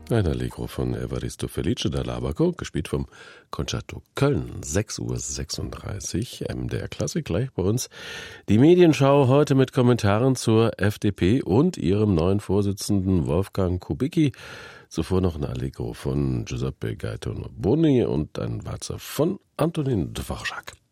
Ein Allegro von Evaristo Felice da Labaco, gespielt vom Concerto Köln, 6:36 Uhr, MDR Klassik gleich bei uns. Die Medienschau heute mit Kommentaren zur FDP und ihrem neuen Vorsitzenden Wolfgang Kubicki. Zuvor noch ein Allegro von Giuseppe Gaetano Boni und ein Walzer von Antonin Dvorak.